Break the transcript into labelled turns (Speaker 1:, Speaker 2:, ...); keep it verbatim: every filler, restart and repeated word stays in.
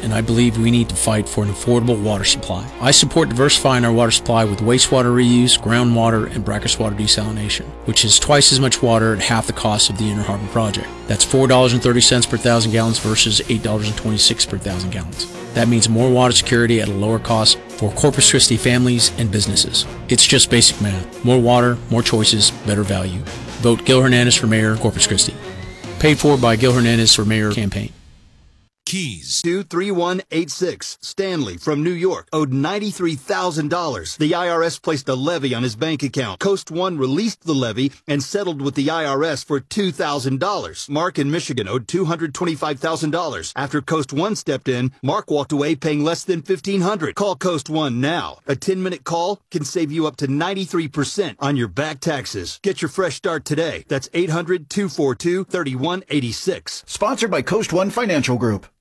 Speaker 1: and I believe we need to fight for an affordable water supply. I support diversifying our water supply with wastewater reuse, groundwater, and brackish water desalination, which is twice as much water at half the cost of the Inner Harbor project. That's four dollars and thirty cents per thousand gallons versus eight dollars and twenty-six cents per thousand gallons. That means more water security at a lower cost for Corpus Christi families and businesses. It's just basic math. More water, more choices, better value. Vote Gil Hernandez for Mayor, Corpus Christi. Paid for by Gil Hernandez for Mayor campaign.
Speaker 2: Keys.
Speaker 3: two three one eight six. Stanley from New York owed ninety-three thousand dollars. The I R S placed a levy on his bank account. Coast One released the levy and settled with the I R S for two thousand dollars. Mark in Michigan owed two hundred twenty-five thousand dollars. After Coast One stepped in, Mark walked away paying less than fifteen hundred dollars. Call Coast One now. A ten-minute call can save you up to ninety-three percent on your back taxes. Get your fresh start today. That's eight hundred, two four two, three one eight six.
Speaker 4: Sponsored by Coast One Financial Group.